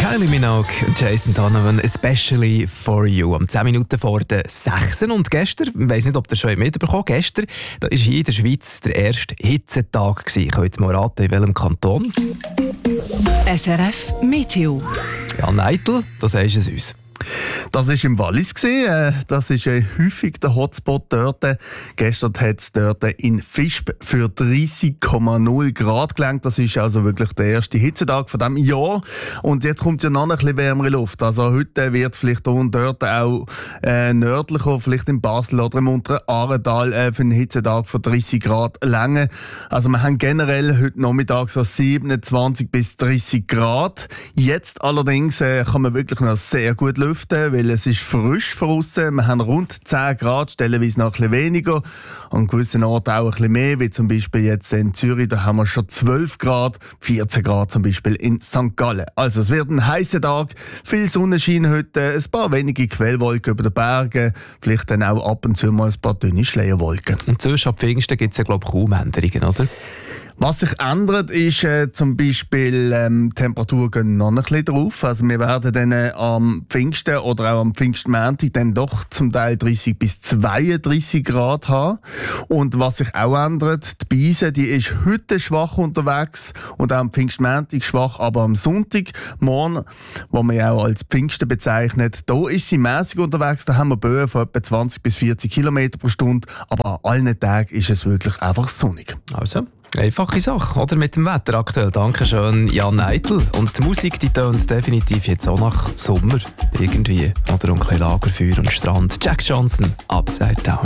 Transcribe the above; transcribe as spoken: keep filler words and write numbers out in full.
Kylie Minogue und Jason Donovan, especially for you. Am zehn Minuten vor der sechs. Und gestern, ich weiss nicht, ob ihr schon mitbekommen habt, gestern war hier in der Schweiz der erste Hitzetag. Könnt ihr mal raten, in welchem Kanton? S R F Meteo. Ja, Neitel, da sagst du es uns. Das war im Wallis. Das ist häufig der Hotspot dort. Gestern hat es dort in Visp für dreißig Komma null Grad gelangt. Das ist also wirklich der erste Hitzetag von diesem Jahr. Und jetzt kommt ja noch ein bisschen wärmere Luft. Also heute wird vielleicht hier und dort auch äh, nördlicher, vielleicht in Basel oder im unteren Aaretal äh, für einen Hitzetag von dreißig Grad lange. Also wir haben generell heute Nachmittag so siebenundzwanzig bis dreißig Grad. Jetzt allerdings äh, kann man wirklich noch sehr gut lüften, weil es ist frisch draussen. Wir haben rund zehn Grad, stellenweise noch ein bisschen weniger. An gewissen Orten auch ein bisschen mehr, wie zum Beispiel jetzt in Zürich, da haben wir schon zwölf Grad, vierzehn Grad zum Beispiel in Sankt Gallen. Also es wird ein heißer Tag, viel Sonnenschein heute, ein paar wenige Quellwolken über den Bergen, vielleicht dann auch ab und zu mal ein paar dünne Schleierwolken. Und zwischen ab Pfingsten gibt es ja, glaube ich, kaum Änderungen, oder? Was sich ändert, ist äh, zum Beispiel ähm, die Temperatur gehen noch ein bisschen drauf. Also wir werden dann äh, am Pfingsten oder auch am Pfingstmontag dann doch zum Teil dreißig bis zweiunddreißig Grad haben. Und was sich auch ändert, die Beise, die ist heute schwach unterwegs und auch am Pfingstmontag schwach, aber am Sonntag, morgen, wo man ja auch als Pfingsten bezeichnet, da ist sie mäßig unterwegs. Da haben wir Böen von etwa zwanzig bis vierzig Kilometer pro Stunde, aber an allen Tagen ist es wirklich einfach sonnig. Also, einfache Sache, oder? Mit dem Wetter aktuell. Dankeschön, Jan Neitel. Und die Musik, die tönt definitiv jetzt auch nach Sommer irgendwie. Oder ein bisschen Lagerfeuer und Strand. Jack Johnson, Upside Down.